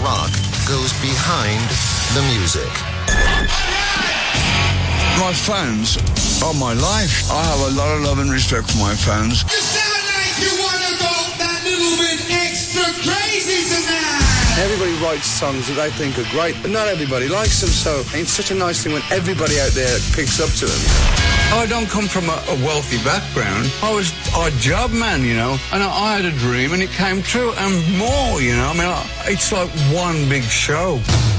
rock goes behind the music. My fans are my life. I have a lot of love and respect for my fans. You sound like you want to go that little bit extra crazy tonight. Everybody writes songs that they think are great, but not everybody likes them, so it's such a nice thing when everybody out there picks up to them. I don't come from a wealthy background. I was a job man, you know, and I had a dream and it came true, and more, you know. I mean, it's like one big show.